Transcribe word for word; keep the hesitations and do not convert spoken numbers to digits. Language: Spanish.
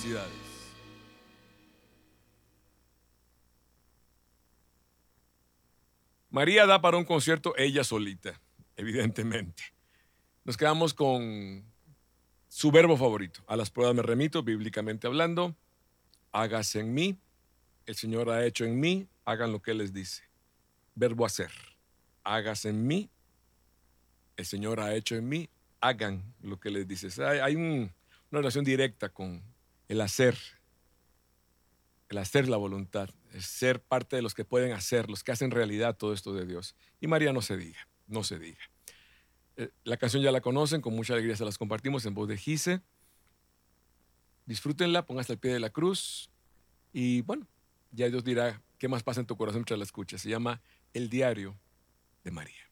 Felicidades. María da para un concierto ella solita, evidentemente. Nos quedamos con su verbo favorito. A las pruebas me remito, bíblicamente hablando. Hágase en mí. El Señor ha hecho en mí. Hagan lo que Él les dice. Verbo hacer. Hágase en mí. El Señor ha hecho en mí. Hagan lo que les dice. O sea, hay un, una relación directa con el hacer. El hacer la voluntad. Es ser parte de los que pueden hacer, los que hacen realidad todo esto de Dios. Y María no se diga, no se diga. Eh, la canción ya la conocen, con mucha alegría se las compartimos en voz de Gise. Disfrútenla, pónganse al pie de la cruz y bueno, ya Dios dirá qué más pasa en tu corazón mientras la escuchas. Se llama El Diario de María.